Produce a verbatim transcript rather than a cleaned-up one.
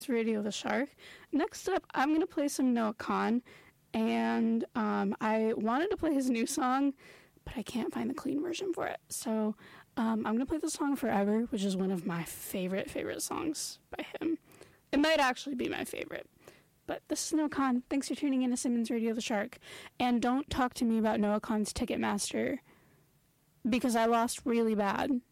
Radio the Shark. Next up, I'm going to play some Noah Kahan, and um, I wanted to play his new song, but I can't find the clean version for it. So um, I'm going to play the song Forever, which is one of my favorite, favorite songs by him. It might actually be my favorite. But this is Noah Kahan. Thanks for tuning in to Simmons Radio the Shark. And don't talk to me about Noah Kahan's Ticketmaster, because I lost really bad.